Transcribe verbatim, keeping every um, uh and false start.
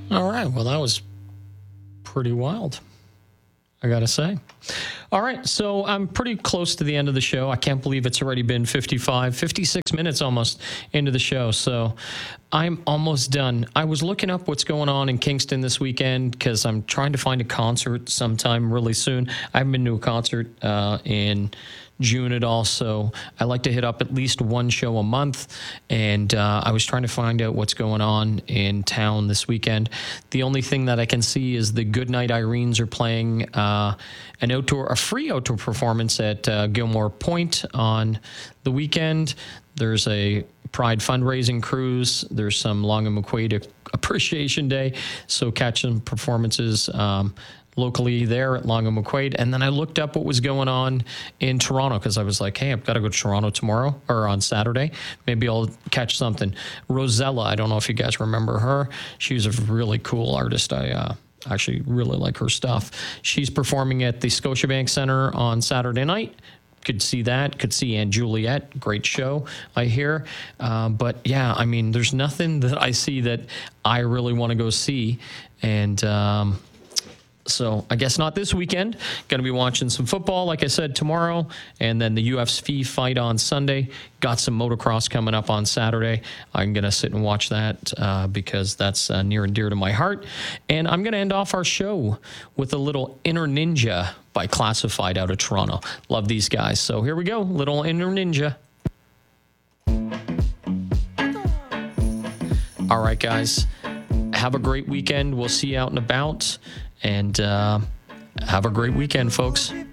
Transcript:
All right. Well, that was pretty wild, I got to say. All right. So I'm pretty close to the end of the show. I can't believe it's already been fifty-five, fifty-six minutes almost into the show. So I'm almost done. I was looking up what's going on in Kingston this weekend because I'm trying to find a concert sometime really soon. I haven't been to a concert uh, in June at all, so I like to hit up at least one show a month, and uh, I was trying to find out what's going on in town this weekend. The only thing that I can see is the Goodnight Irenes are playing uh, an outdoor, a free outdoor performance at uh, Gilmore Point on the weekend. There's a Pride fundraising cruise. There's some Long and McQuaid Appreciation Day, so catch some performances um, locally there at Long and McQuaid. And then I looked up what was going on in Toronto because I was like, hey, I've got to go to Toronto tomorrow or on Saturday. Maybe I'll catch something. Rosella, I don't know if you guys remember her. She was a really cool artist. I uh, actually really like her stuff. She's performing at the Scotiabank Center on Saturday night. Could see that. Could see Anne Juliet. Great show, I hear. Uh, but yeah, I mean, there's nothing that I see that I really want to go see. And um, so I guess not this weekend. Going to be watching some football, like I said, tomorrow. And then the U F C fight on Sunday. Got some motocross coming up on Saturday. I'm going to sit and watch that uh, because that's uh, near and dear to my heart. And I'm going to end off our show with a little Inner Ninja by Classified out of Toronto. Love these guys. So here we go. Little Inner Ninja. All right, guys. Have a great weekend. We'll see you out and about. And uh, have a great weekend, folks.